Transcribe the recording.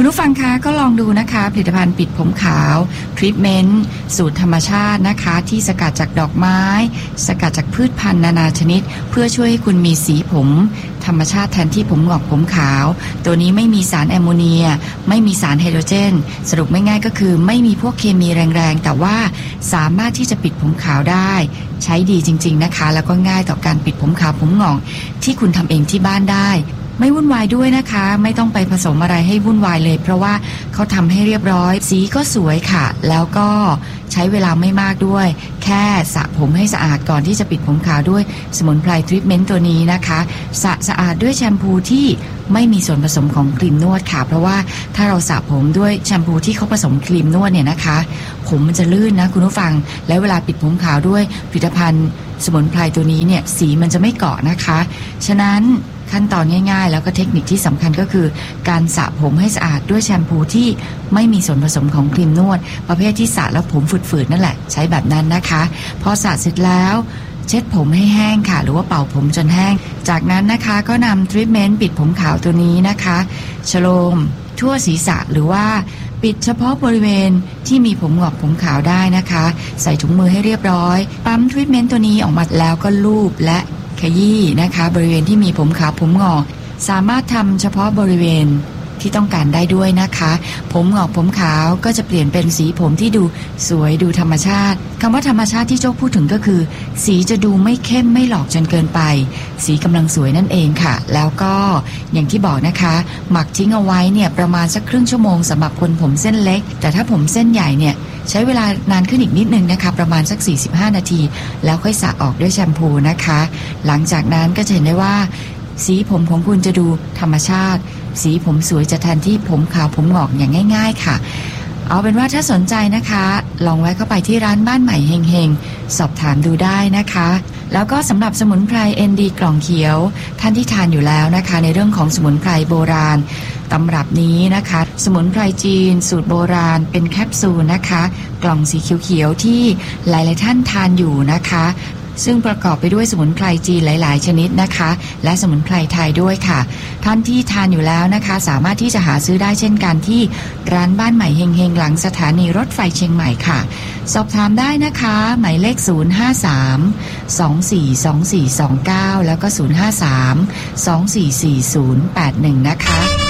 ผู้ฟังคะก็ลองดูนะคะผลิตภัณฑ์ปิดผมขาวทรีทเมนต์สูตรธรรมชาตินะคะที่สกัดจากดอกไม้สกัดจากพืชพันธุ์นานาชนิดเพื่อช่วยให้คุณมีสีผมธรรมชาติแทนที่ผมงอกผมขาวตัวนี้ไม่มีสารแอมโมเนียไม่มีสารไฮโดรเจนสรุปไม่ง่ายก็คือไม่มีพวกเคมีแรงๆแต่ว่าสามารถที่จะปิดผมขาวได้ใช้ดีจริงๆนะคะแล้วก็ง่ายต่อการปิดผมขาวผมงอกที่คุณทำเองที่บ้านได้ไม่วุ่นวายด้วยนะคะไม่ต้องไปผสมอะไรให้วุ่นวายเลยเพราะว่าเขาทำให้เรียบร้อยสีก็สวยค่ะแล้วก็ใช้เวลาไม่มากด้วยแค่สระผมให้สะอาดก่อนที่จะปิดผมขาวด้วยสมุนไพรทรีทเมนต์ตัวนี้นะคะสะอาดด้วยแชมพูที่ไม่มีส่วนผสมของครีมนวดค่ะเพราะว่าถ้าเราสระผมด้วยแชมพูที่เขาผสมครีมนวดเนี่ยนะคะผมมันจะลื่นนะคุณผู้ฟังแล้วเวลาปิดผมขาวด้วยผลิตภัณฑ์สมุนไพรตัวนี้เนี่ยสีมันจะไม่เกาะนะคะฉะนั้นขั้นตอนง่ายๆแล้วก็เทคนิคที่สำคัญก็คือการสระผมให้สะอาดด้วยแชมพูที่ไม่มีส่วนผสมของครีมนวดประเภทที่สระแล้วผมฝืดๆนั่นแหละใช้แบบนั้นนะคะพอสระเสร็จแล้วเช็ดผมให้แห้งค่ะหรือว่าเป่าผมจนแห้งจากนั้นนะคะก็นำทรีทเมนต์ปิดผมขาวตัวนี้นะคะโฉลมทั่วศีรษะหรือว่าปิดเฉพาะบริเวณที่มีผมงอกผมขาวได้นะคะใส่ถุงมือให้เรียบร้อยปั๊มทรีทเมนต์ตัวนี้ออกมาแล้วก็ลูบและขยี้นะคะบริเวณที่มีผมขาวผมงอกสามารถทำเฉพาะบริเวณที่ต้องการได้ด้วยนะคะผมงอกผมขาวก็จะเปลี่ยนเป็นสีผมที่ดูสวยดูธรรมชาติคำว่าธรรมชาติที่โจ้พูดถึงก็คือสีจะดูไม่เข้มไม่หลอกจนเกินไปสีกำลังสวยนั่นเองค่ะแล้วก็อย่างที่บอกนะคะหมักทิ้งเอาไว้เนี่ยประมาณสักครึ่งชั่วโมงสำหรับคนผมเส้นเล็กแต่ถ้าผมเส้นใหญ่เนี่ยใช้เวลานานขึ้นอีกนิดนึงนะคะประมาณสัก45นาทีแล้วค่อยสระออกด้วยแชมพูนะคะหลังจากนั้นก็จะเห็นได้ว่าสีผมของคุณจะดูธรรมชาติสีผมสวยจะแทนที่ผมขาวผมงอกอย่างง่ายๆค่ะเอาเป็นว่าถ้าสนใจนะคะลองแวะเข้าไปที่ร้านบ้านใหม่เฮงๆสอบถามดูได้นะคะแล้วก็สำหรับสมุนไพร ND กล่องเขียวท่านที่ทานอยู่แล้วนะคะในเรื่องของสมุนไพรโบราณตำรับนี้นะคะสมุนไพรจีนสูตรโบราณเป็นแคปซูลนะคะกล่องสีเขียวๆที่หลายๆท่านทานอยู่นะคะซึ่งประกอบไปด้วยสมุนไพรจีนหลายๆชนิดนะคะและสมุนไพรไทยด้วยค่ะท่านที่ทานอยู่แล้วนะคะสามารถที่จะหาซื้อได้เช่นกันที่ร้านบ้านใหม่เฮงๆหลังสถานีรถไฟเชียงใหม่ค่ะสอบถามได้นะคะหมายเลข053-242429แล้วก็053-244081นะคะ